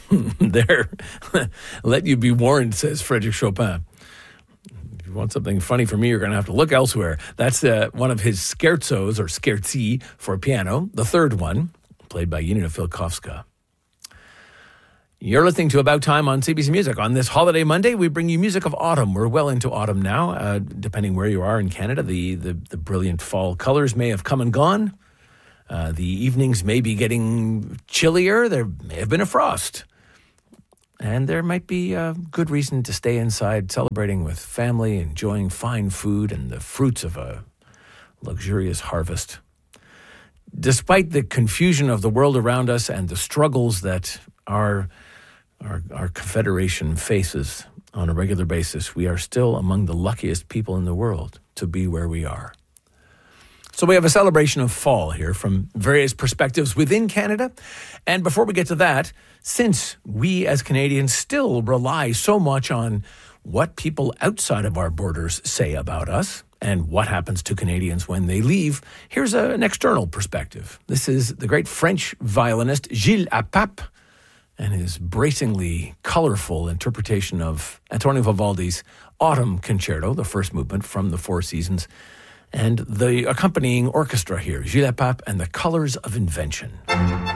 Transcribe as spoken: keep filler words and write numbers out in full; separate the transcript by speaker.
Speaker 1: There, let you be warned, says Frédéric Chopin. If you want something funny from me, you're going to have to look elsewhere. That's uh, one of his scherzos, or scherzi, for piano, the third one, played by Janina Filkowska. You're listening to About Time on C B C Music. On this holiday Monday, we bring you music of autumn. We're well into autumn now, uh, depending where you are in Canada. The, the, the brilliant fall colors may have come and gone. Uh, the evenings may be getting chillier. There may have been a frost. And there might be a good reason to stay inside, celebrating with family, enjoying fine food and the fruits of a luxurious harvest. Despite the confusion of the world around us and the struggles that our Our, our confederation faces on a regular basis, we are still among the luckiest people in the world to be where we are. So we have a celebration of fall here from various perspectives within Canada. And before we get to that, since we as Canadians still rely so much on what people outside of our borders say about us and what happens to Canadians when they leave, here's a, an external perspective. This is the great French violinist Gilles Apap and his bracingly colorful interpretation of Antonio Vivaldi's Autumn Concerto, the first movement from the Four Seasons, and the accompanying orchestra here, Gilles Apap and the Colors of Invention.